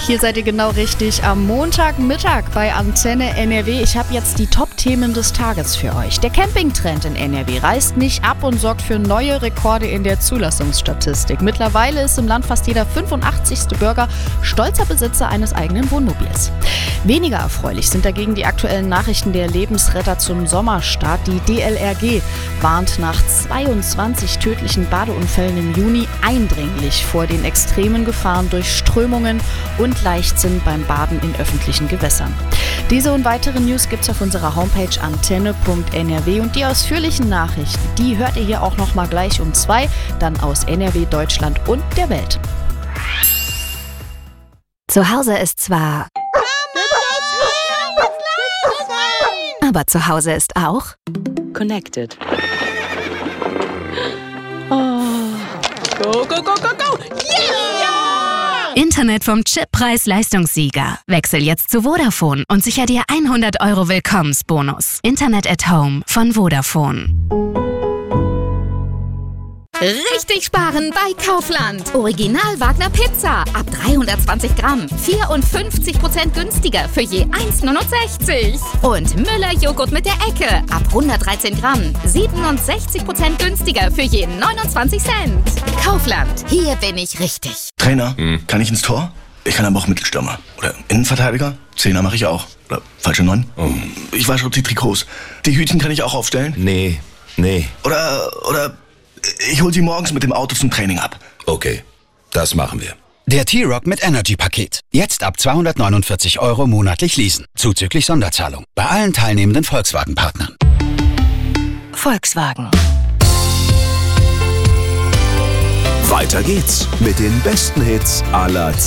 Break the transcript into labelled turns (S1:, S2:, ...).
S1: Hier seid ihr genau richtig am Montagmittag bei Antenne NRW. Ich habe jetzt die Top-Themen des Tages für euch. Der Campingtrend in NRW reißt nicht ab und sorgt für neue Rekorde in der Zulassungsstatistik. Mittlerweile ist im Land fast jeder 85. Bürger stolzer Besitzer eines eigenen Wohnmobils. Weniger erfreulich sind dagegen die aktuellen Nachrichten der Lebensretter zum Sommerstart. Die DLRG warnt nach 22 tödlichen Badeunfällen im Juni eindringlich vor den extremen Gefahren durch Strömungen und Leichtsinn beim Baden in öffentlichen Gewässern. Diese und weitere News gibt's auf unserer Homepage antenne.nrw und die ausführlichen Nachrichten, die hört ihr hier auch noch mal gleich um 2, dann aus NRW, Deutschland und der Welt.
S2: Zu Hause ist zwar... Aber zu Hause ist auch...
S3: Connected. Oh. Go, go, go, go, go! Yeah!
S2: Internet vom Chip Preis-Leistungssieger. Wechsel jetzt zu Vodafone und sicher dir 100 € Willkommensbonus. Internet at Home von Vodafone.
S4: Richtig sparen bei Kaufland. Original Wagner Pizza. Ab 320 Gramm. 54% günstiger für je 1,69. Und Müller Joghurt mit der Ecke. Ab 113 Gramm. 67% günstiger für je 29 Cent. Kaufland. Hier bin ich richtig.
S5: Trainer, kann ich ins Tor? Ich kann aber auch Mittelstürmer. Oder Innenverteidiger? Zehner mache ich auch. Oder falsche 9? Ich wasche auch die Trikots. Die Hütchen kann ich auch aufstellen?
S6: Nee.
S5: Oder ich hol sie morgens mit dem Auto zum Training ab.
S6: Okay, das machen wir.
S7: Der T-Rock mit Energy-Paket. Jetzt ab 249 € monatlich leasen. Zuzüglich Sonderzahlung. Bei allen teilnehmenden Volkswagen-Partnern.
S2: Volkswagen.
S8: Weiter geht's mit den besten Hits aller Zeiten.